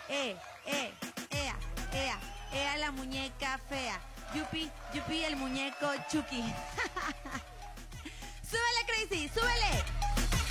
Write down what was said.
Ea la muñeca fea. Yupi el muñeco Chucky. ¡Súbele, Crazy! ¡Súbele!